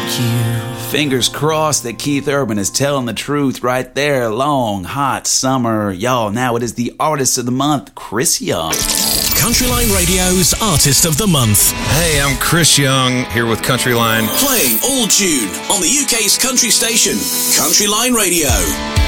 Fingers crossed that Keith Urban is telling the truth right there. Long, hot summer. Y'all, now it is the Artist of the Month, Chris Young. Countryline Radio's Artist of the Month. Hey, I'm Chris Young, here with Countryline. Playing all tune on the UK's country station, Countryline Radio.